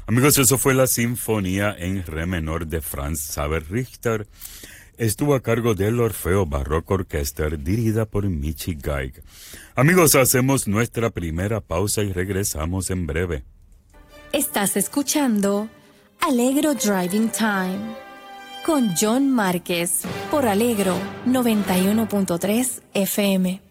Amigos, eso fue la Sinfonía en Re menor de Franz Xaver Richter. Estuvo a cargo del Orfeo Barroco Orchester, dirigida por Michi Geig. Amigos, hacemos nuestra primera pausa y regresamos en breve. Estás escuchando Allegro Driving Time con John Márquez por Allegro 91.3 FM.